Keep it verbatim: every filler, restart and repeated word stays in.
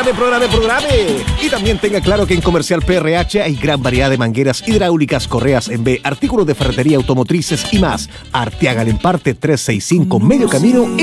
programe, programe, programe. Y también tenga claro que en Comercial P R H hay gran variedad de mangueras hidráulicas, correas en B, artículos de ferretería automotrices y más. Arteaga Lemparte trescientos sesenta y cinco, Medio Camino